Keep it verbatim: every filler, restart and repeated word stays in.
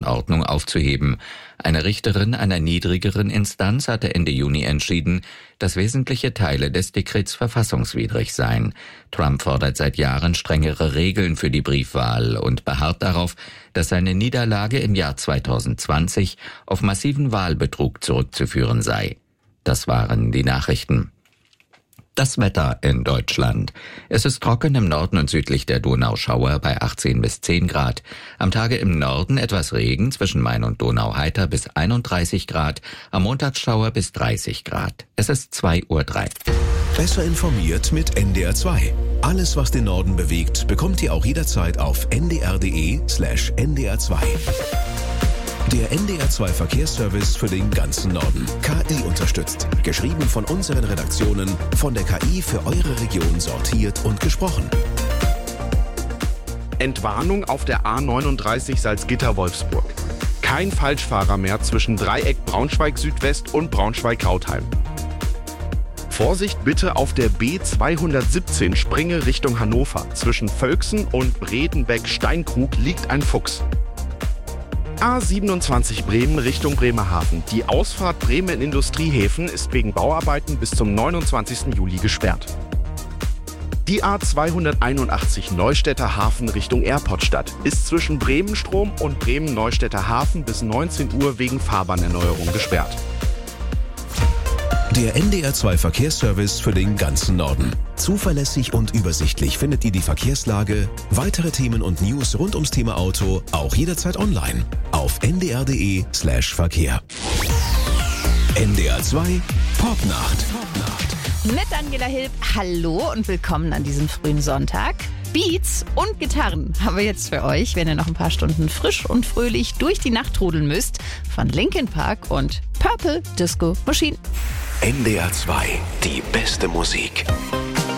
Verkehrsordnung aufzuheben. Eine Richterin einer niedrigeren Instanz hatte Ende Juni entschieden, dass wesentliche Teile des Dekrets verfassungswidrig seien. Trump fordert seit Jahren strengere Regeln für die Briefwahl und beharrt darauf, dass seine Niederlage im Jahr zweitausendzwanzig auf massiven Wahlbetrug zurückzuführen sei. Das waren die Nachrichten. Das Wetter in Deutschland. Es ist trocken im Norden und südlich der Donauschauer bei achtzehn bis zehn Grad. Am Tage im Norden etwas Regen, zwischen Main und Donau heiter bis einunddreißig Grad. Am Montagsschauer bis dreißig Grad. Es ist zwei Uhr drei. Besser informiert mit N D R zwei. Alles, was den Norden bewegt, bekommt ihr auch jederzeit auf n d r punkt d e slash n d r zwei. Der N D R zwei Verkehrsservice für den ganzen Norden. K I unterstützt. Geschrieben von unseren Redaktionen, von der K I für eure Region sortiert und gesprochen. Entwarnung auf der A neununddreißig Salzgitter-Wolfsburg. Kein Falschfahrer mehr zwischen Dreieck Braunschweig-Südwest und Braunschweig-Krautheim. Vorsicht bitte auf der B zweihundertsiebzehn Springe Richtung Hannover. Zwischen Völksen und Bredenbeck-Steinkrug liegt ein Fuchs. A siebenundzwanzig Bremen Richtung Bremerhaven. Die Ausfahrt Bremen in Industriehäfen ist wegen Bauarbeiten bis zum neunundzwanzigsten Juli gesperrt. Die A zweihunderteinundachtzig Neustädter Hafen Richtung Airportstadt ist zwischen Bremenstrom und Bremen-Neustädter Hafen bis neunzehn Uhr wegen Fahrbahnerneuerung gesperrt. Der N D R zwei Verkehrsservice für den ganzen Norden. Zuverlässig und übersichtlich findet ihr die Verkehrslage, weitere Themen und News rund ums Thema Auto auch jederzeit online auf n d r punkt d e slash verkehr. N D R zwei Popnacht. Mit Daniela Hilb, hallo und willkommen an diesem frühen Sonntag. Beats und Gitarren haben wir jetzt für euch, wenn ihr noch ein paar Stunden frisch und fröhlich durch die Nacht trudeln müsst, von Linkin Park und Purple Disco Machine. N D R zwei, die beste Musik.